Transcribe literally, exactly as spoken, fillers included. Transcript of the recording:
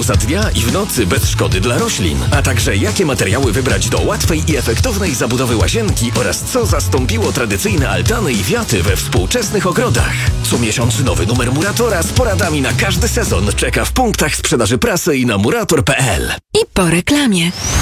działał za dnia i w nocy bez szkody dla roślin, a także jakie materiały wybrać do łatwej i efektownej zabudowy łazienki oraz co zastąpiło tradycyjne altany i wiaty we współczesnych ogrodach. Co miesiąc nowy numer Muratora z poradami na każdy sezon czeka w punktach sprzedaży prasy i na murator kropka p l. I po reklamie.